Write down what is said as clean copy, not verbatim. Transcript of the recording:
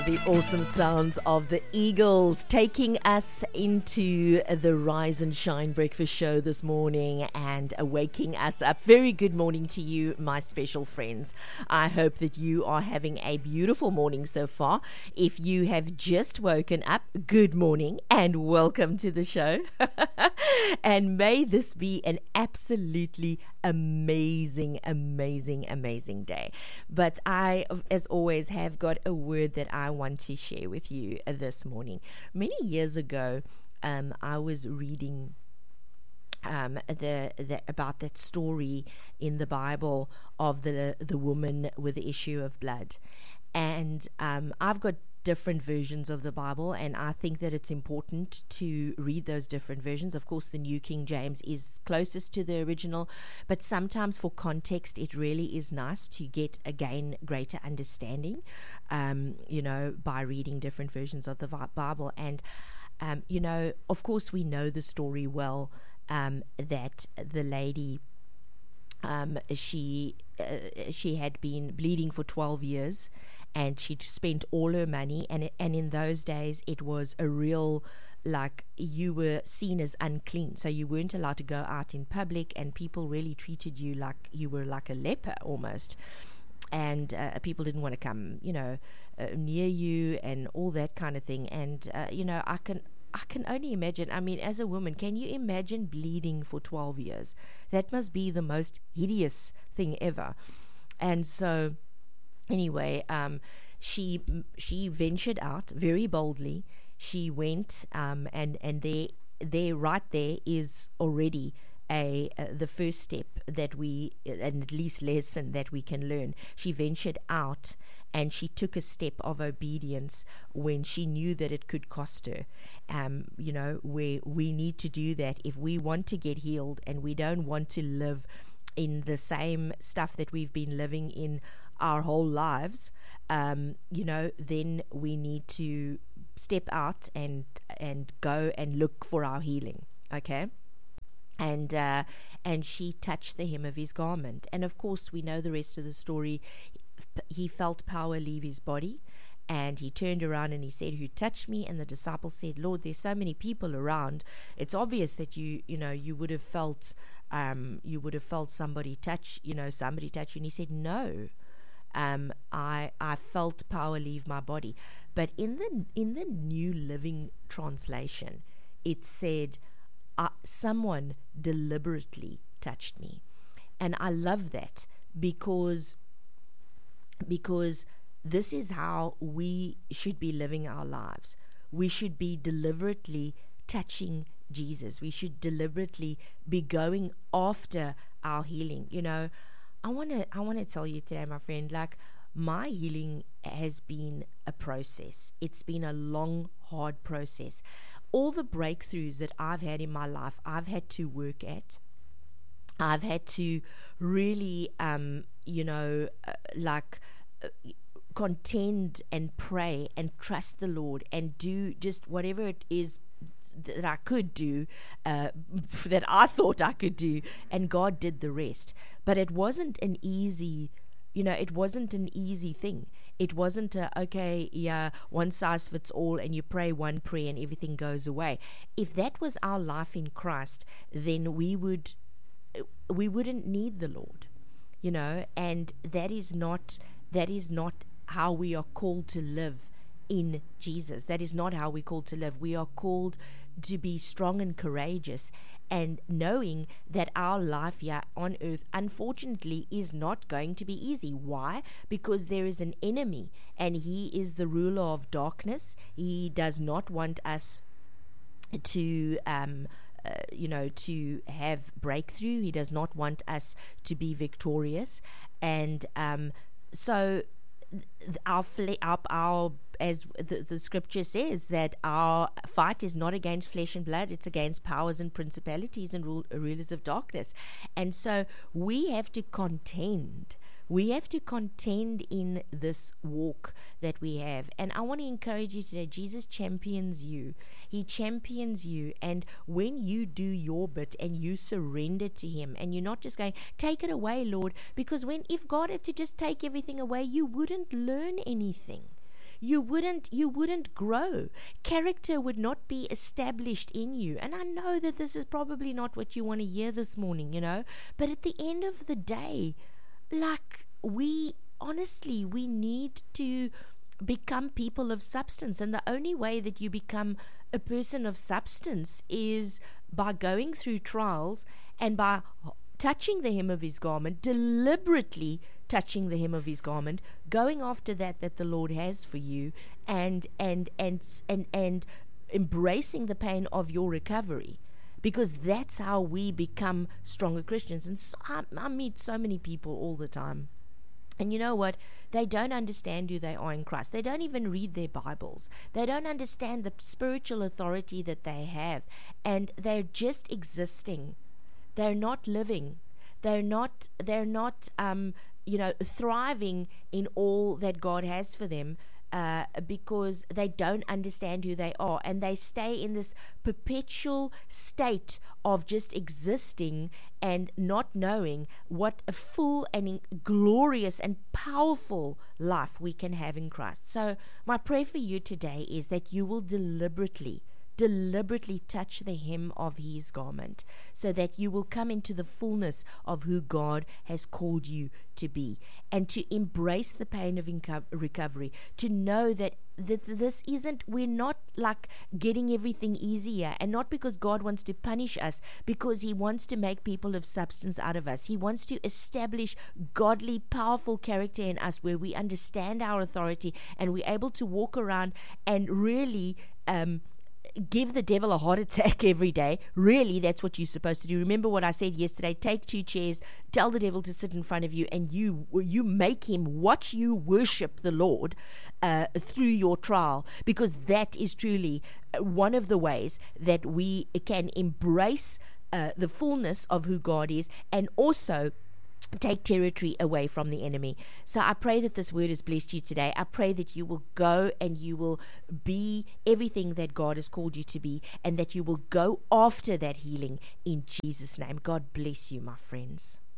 The awesome sounds of the Eagles taking us into the Rise and Shine breakfast show this morning and waking us up. Very good morning to you, my special friends. I hope that you are having a beautiful morning so far. If you have just woken up, good morning and welcome to the show. And may this be an absolutely amazing day. But I, as always, have got a word that I want to share with you this morning. Many years ago, I was reading about that story in the Bible of the woman with the issue of blood, and I've got different versions of the Bible, and I think that it's important to read those different versions. Of course, the New King James is closest to the original, but sometimes for context, it really is nice to get, again, greater understanding, by reading different versions of the Bible. And, of course, we know the story well, that the lady, she had been bleeding for 12 years, and she'd spent all her money, and in those days it was a real, like, you were seen as unclean, so you weren't allowed to go out in public, and people really treated you like you were like a leper almost, and people didn't want to come near you and all that kind of thing. And I can only imagine. I mean, as a woman, can you imagine bleeding for 12 years? That must be the most hideous thing ever. And so anyway, she ventured out very boldly. She went, and there right there is already the first step that we, and at least lesson that we can learn. She ventured out, and she took a step of obedience when she knew that it could cost her. Where we need to do that if we want to get healed, and we don't want to live in the same stuff that we've been living in our whole lives, then we need to step out and go and look for our healing. Okay. And she touched the hem of his garment. And of course, we know the rest of the story. He felt power leave his body, and he turned around and he said, "Who touched me?" And the disciples said, "Lord, there's so many people around. It's obvious that you would have felt somebody touch you." And he said, "No, I felt power leave my body." But in the New Living Translation, it said, "Someone deliberately touched me." And I love that because this is how we should be living our lives. We should be deliberately touching Jesus. We should deliberately be going after our healing. I want to tell you today, my friend, like, my healing has been a process. It's been a long, hard process. All the breakthroughs that I've had in my life, I've had to work at. I've had to really, contend and pray and trust the Lord and do just whatever it is that I could do, that I thought I could do, and God did the rest. But it wasn't an easy, it wasn't an easy thing. It wasn't one size fits all, and you pray one prayer and everything goes away. If that was our life in Christ, then we wouldn't need the Lord, and that is not how we are called to live in Jesus. That is not how we're called to live. We are called to be strong and courageous, and knowing that our life here on earth, unfortunately, is not going to be easy. Why? Because there is an enemy, and he is the ruler of darkness. He does not want us to to have breakthrough. He does not want us to be victorious, and so our as the scripture says, that our fight is not against flesh and blood, it's against powers and principalities and rulers of darkness. And so we have to contend. We have to contend in this walk that we have. And I want to encourage you today, Jesus champions you. He champions you. And when you do your bit and you surrender to him, and you're not just going, take it away, Lord, because if God had to just take everything away, you wouldn't learn anything. you wouldn't grow. Character would not be established in you. And I know that this is probably not what you want to hear this morning, but at the end of the day, like, we need to become people of substance. And the only way that you become a person of substance is by going through trials and by touching the hem of his garment, deliberately touching the hem of his garment, going after that the Lord has for you, and embracing the pain of your recovery. Because that's how we become stronger Christians. And so, I meet so many people all the time. And you know what? They don't understand who they are in Christ. They don't even read their Bibles. They don't understand the spiritual authority that they have. And they're just existing. They're not living. They're not thriving in all that God has for them. Because they don't understand who they are, and they stay in this perpetual state of just existing and not knowing what a full and glorious and powerful life we can have in Christ. So my prayer for you today is that you will deliberately touch the hem of his garment, so that you will come into the fullness of who God has called you to be, and to embrace the pain of recovery, to know that this isn't, we're not like getting everything easier, and not because God wants to punish us, because he wants to make people of substance out of us. He wants to establish godly, powerful character in us, where we understand our authority and we're able to walk around and really give the devil a heart attack every day. Really, that's what you're supposed to do. Remember what I said yesterday: take 2 chairs, tell the devil to sit in front of you, and you make him watch you worship the Lord through your trial, because that is truly one of the ways that we can embrace the fullness of who God is, and also take territory away from the enemy. So I pray that this word has blessed you today. I pray that you will go and you will be everything that God has called you to be, and that you will go after that healing in Jesus' name. God bless you, my friends.